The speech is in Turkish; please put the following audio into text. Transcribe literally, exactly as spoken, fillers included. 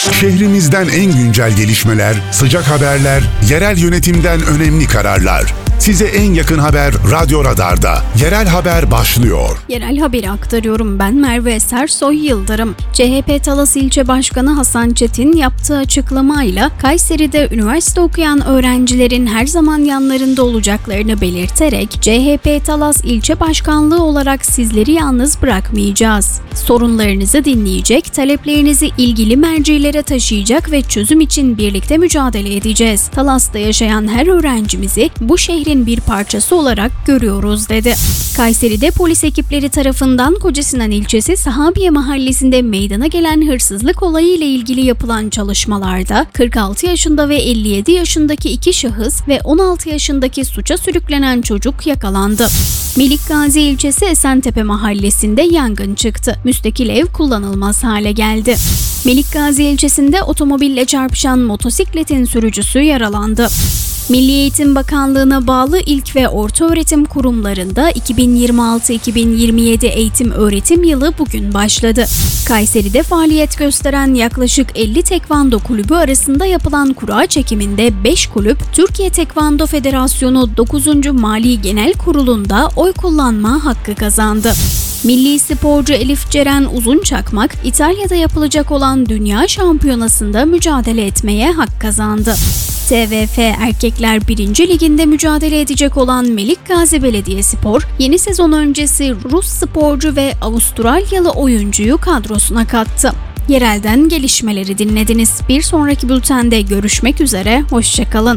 Şehrimizden en güncel gelişmeler, sıcak haberler, yerel yönetimden önemli kararlar. Size en yakın haber Radyo Radar'da. Yerel haber başlıyor. Yerel haberi aktarıyorum, ben Merve Sersoy Yıldırım. C H P Talas İlçe Başkanı Hasan Çetin yaptığı açıklamayla Kayseri'de üniversite okuyan öğrencilerin her zaman yanlarında olacaklarını belirterek C H P Talas İlçe Başkanlığı olarak sizleri yalnız bırakmayacağız. Sorunlarınızı dinleyecek, taleplerinizi ilgili mercilere taşıyacak ve çözüm için birlikte mücadele edeceğiz. Talas'ta yaşayan her öğrencimizi bu şehrin bir parçası olarak görüyoruz dedi. Kayseri'de polis ekipleri tarafından Kocasinan ilçesi Sahabiye mahallesinde meydana gelen hırsızlık olayı ile ilgili yapılan çalışmalarda kırk altı yaşında ve elli yedi yaşındaki iki şahıs ve on altı yaşındaki suça sürüklenen çocuk yakalandı. Melikgazi ilçesi Esentepe mahallesinde yangın çıktı. Müstakil ev kullanılmaz hale geldi. Melikgazi ilçesinde otomobille çarpışan motosikletin sürücüsü yaralandı. Milli Eğitim Bakanlığı'na bağlı ilk ve ortaöğretim kurumlarında iki bin yirmi altı iki bin yirmi yedi eğitim öğretim yılı bugün başladı. Kayseri'de faaliyet gösteren yaklaşık elli tekvando kulübü arasında yapılan kura çekiminde beş kulüp Türkiye Tekvando Federasyonu dokuzuncu Mali Genel Kurulu'nda oy kullanma hakkı kazandı. Milli sporcu Elif Ceren Uzunçakmak, İtalya'da yapılacak olan Dünya Şampiyonası'nda mücadele etmeye hak kazandı. T V F Erkekler birinci Liginde mücadele edecek olan Melikgazi Belediyespor, yeni sezon öncesi Rus sporcu ve Avustralyalı oyuncuyu kadrosuna kattı. Yerelden gelişmeleri dinlediniz. Bir sonraki bültende görüşmek üzere, hoşça kalın.